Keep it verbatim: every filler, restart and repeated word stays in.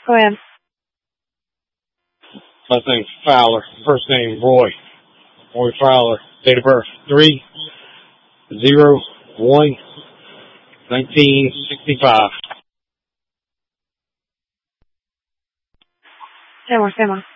Go ahead. Last name Fowler. First name Roy. Roy Fowler. Date of birth three zero one nineteen sixty five. Tema, tema.